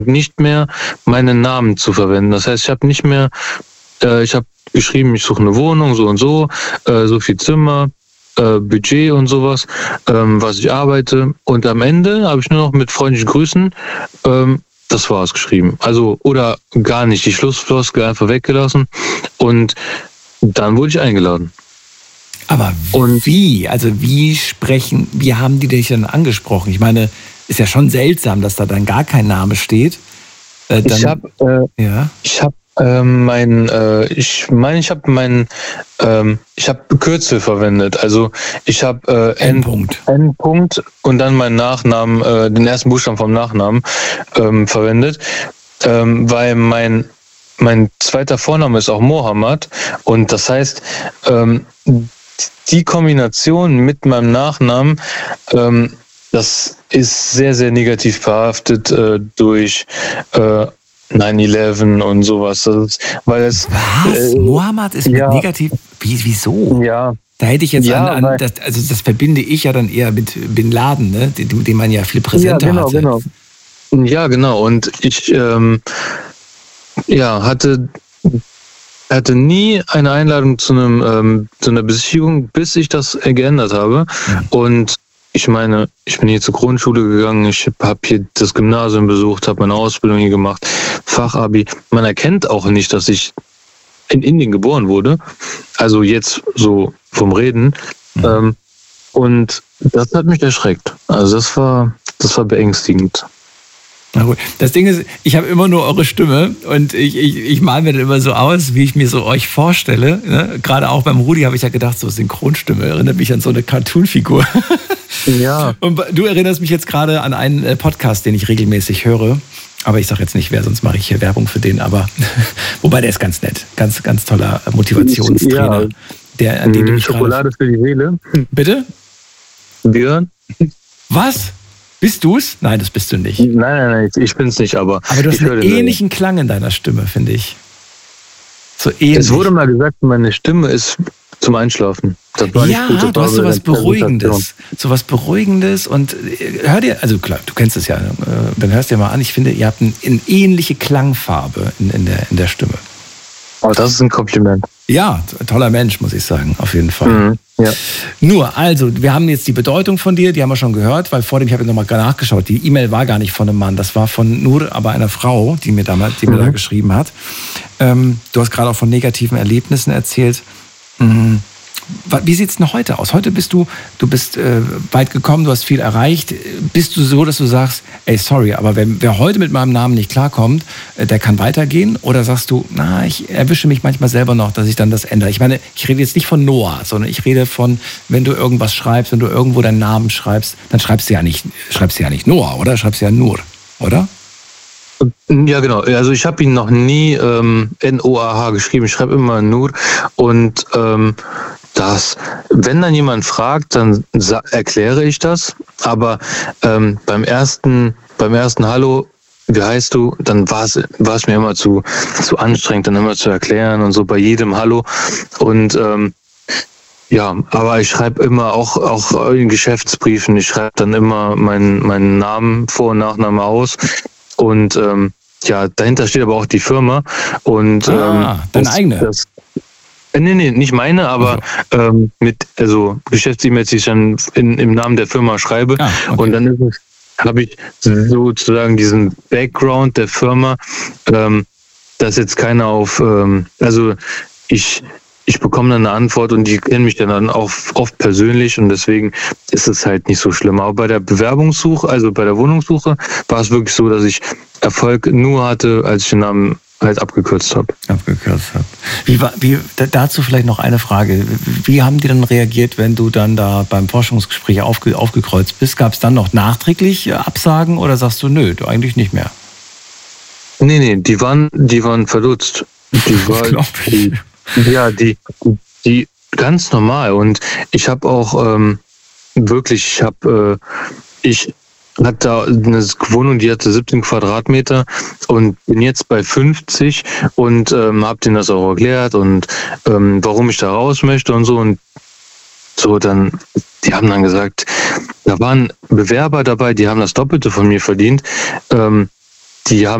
nicht mehr meinen Namen zu verwenden. Das heißt, ich habe nicht mehr, ich habe geschrieben, ich suche eine Wohnung, so und so, so viel Zimmer, Budget und sowas, was ich arbeite. Und am Ende habe ich nur noch mit freundlichen Grüßen, das war's geschrieben. Also, oder gar nicht, die Schlussfloskel einfach weggelassen. Und dann wurde ich eingeladen. Aber wie? Also wie haben die dich denn angesprochen? Ich meine, ist ja schon seltsam, dass da dann gar kein Name steht. Ich habe Kürzel verwendet. Also ich habe N. Und dann meinen Nachnamen, den ersten Buchstaben vom Nachnamen verwendet, weil mein zweiter Vorname ist auch Mohammed und das heißt, die Kombination mit meinem Nachnamen, das ist sehr, sehr negativ behaftet durch 9/11 und sowas. Was? Mohammed ist mit negativ? Wieso? Ja. Da hätte ich jetzt das verbinde ich ja dann eher mit Bin Laden, ne? Den man ja viel präsenter hatte. Genau. Ja, genau. Und ich hatte nie eine Einladung zu einer Besichtigung, bis ich das geändert habe. Ja. Und ich meine, ich bin hier zur Grundschule gegangen, ich habe hier das Gymnasium besucht, habe meine Ausbildung hier gemacht, Fachabi. Man erkennt auch nicht, dass ich in Indien geboren wurde. Also jetzt so vom Reden. Mhm. Und das hat mich erschreckt. Also das war beängstigend. Na gut. Das Ding ist, ich habe immer nur eure Stimme und ich male mir dann immer so aus, wie ich mir so euch vorstelle. Ne? Gerade auch beim Rudi habe ich ja gedacht, so Synchronstimme erinnert mich an so eine Cartoon-Figur. Ja. Und du erinnerst mich jetzt gerade an einen Podcast, den ich regelmäßig höre. Aber ich sage jetzt nicht wer, sonst mache ich hier Werbung für den. Aber wobei der ist ganz nett. Ganz, ganz toller Motivationstrainer. Ja. An dem Schokolade für die Seele. Bitte? Björn? Was? Bist du's? Nein, das bist du nicht. Nein, ich bin's nicht, aber du hast einen ähnlichen Klang in deiner Stimme, finde ich. So ähnlich. Es wurde mal gesagt, meine Stimme ist zum Einschlafen. Das war nicht gut, du hast sowas Beruhigendes. Sowas Beruhigendes und hör dir, also klar, du kennst es ja, dann hörst dir mal an, ich finde, ihr habt eine ähnliche Klangfarbe in der Stimme. Oh, das ist ein Kompliment. Ja, toller Mensch, muss ich sagen, auf jeden Fall. Mhm, ja. Nur, also, wir haben jetzt die Bedeutung von dir, die haben wir schon gehört, weil ich habe nochmal nachgeschaut, die E-Mail war gar nicht von einem Mann, das war von Nur, aber einer Frau, die mir da geschrieben hat. Du hast gerade auch von negativen Erlebnissen erzählt. Wie sieht es denn heute aus? Heute bist du bist weit gekommen, du hast viel erreicht. Bist du so, dass du sagst, ey, sorry, aber wer heute mit meinem Namen nicht klarkommt, der kann weitergehen? Oder sagst du, ich erwische mich manchmal selber noch, dass ich dann das ändere? Ich meine, ich rede jetzt nicht von Noah, sondern ich rede von, wenn du irgendwas schreibst, wenn du irgendwo deinen Namen schreibst, dann schreibst du ja nicht Noah, oder? Schreibst du ja Nur, oder? Ja, genau. Also ich habe ihn noch nie Noah geschrieben. Ich schreibe immer Nur. Und wenn dann jemand fragt, dann erkläre ich das. Aber beim ersten Hallo, wie heißt du, dann war es mir immer zu anstrengend, dann immer zu erklären und so bei jedem Hallo. Und aber ich schreibe immer auch in Geschäftsbriefen, ich schreibe dann immer meinen Namen, Vor- und Nachname aus. Und dahinter steht aber auch die Firma. Und deine eigene? Nee, nicht meine, aber Geschäfts-E-Mails, die ich dann im Namen der Firma schreibe. Okay. Und dann habe ich sozusagen diesen Background der Firma, dass jetzt keiner ich bekomme dann eine Antwort und die kennen mich dann auch oft persönlich und deswegen ist es halt nicht so schlimm. Aber bei der Bewerbungssuche, also bei der Wohnungssuche, war es wirklich so, dass ich Erfolg nur hatte, als ich den Namen halt abgekürzt habe. Dazu vielleicht noch eine Frage. Wie haben die dann reagiert, wenn du dann da beim Forschungsgespräch aufgekreuzt bist? Gab es dann noch nachträglich Absagen oder sagst du, nö, du eigentlich nicht mehr? Nee, die waren verdutzt. Die ganz normal. Und ich habe auch ich hatte da eine Wohnung, die hatte 17 Quadratmeter und bin jetzt bei 50 und habe denen das auch erklärt und warum ich da raus möchte und so. Und so dann, die haben dann gesagt, da waren Bewerber dabei, die haben das Doppelte von mir verdient. die haben